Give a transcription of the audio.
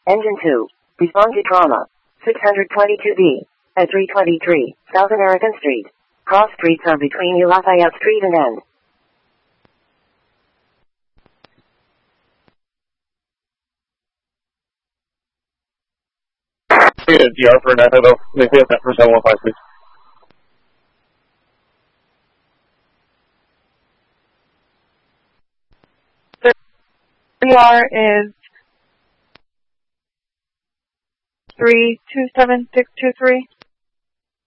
Engine 2. Respond to trauma. 622B. At 323 South American Street. Cross streets are between U Lafayette Street and N. DR for an echo. Make me that for 715, please. DR is 327623.